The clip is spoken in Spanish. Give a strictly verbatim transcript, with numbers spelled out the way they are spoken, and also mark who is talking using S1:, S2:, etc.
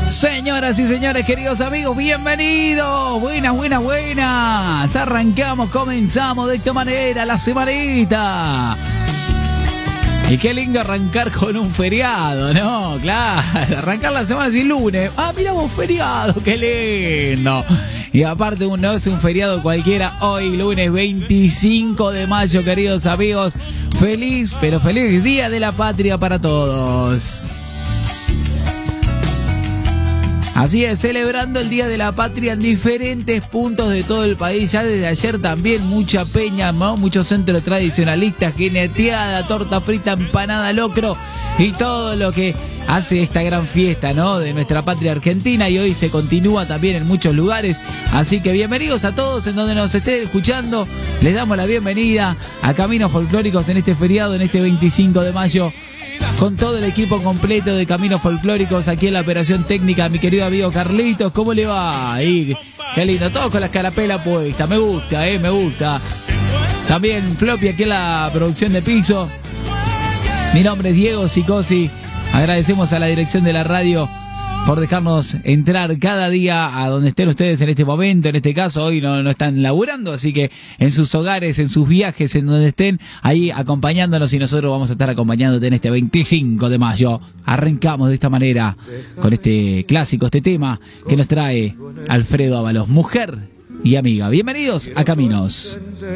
S1: Señoras y señores, queridos amigos, bienvenidos. Buenas, buenas, buenas. Arrancamos, comenzamos de esta manera la semanita. Y qué lindo arrancar con un feriado, ¿no? Claro, arrancar la semana sin lunes. Ah, miramos feriado, qué lindo. Y aparte no es un feriado cualquiera, hoy lunes veinticinco de mayo, queridos amigos. Feliz, pero feliz Día de la Patria para todos. Así es, celebrando el Día de la Patria en diferentes puntos de todo el país. Ya desde ayer también mucha peña, ¿no? Muchos centros tradicionalistas, jineteada, torta frita, empanada, locro y todo lo que hace esta gran fiesta, ¿no? De nuestra patria argentina, y hoy se continúa también en muchos lugares. Así que bienvenidos a todos en donde nos estén escuchando. Les damos la bienvenida a Caminos Folclóricos en este feriado, en este veinticinco de mayo. Con todo el equipo completo de Caminos Folclóricos, aquí en la operación técnica, mi querido amigo Carlitos, ¿cómo le va? Ahí, qué lindo, todos con las carapelas puestas, me gusta, eh, me gusta. También Floppy aquí en la producción de piso. Mi nombre es Diego Sicosi, agradecemos a la dirección de la radio por dejarnos entrar cada día a donde estén ustedes en este momento. En este caso hoy no, no están laburando, así que en sus hogares, en sus viajes, en donde estén, ahí acompañándonos, y nosotros vamos a estar acompañándote en este veinticinco de mayo. Arrancamos de esta manera con este clásico, este tema que nos trae Alfredo Ábalos, Mujer y Amiga. Bienvenidos a Caminos.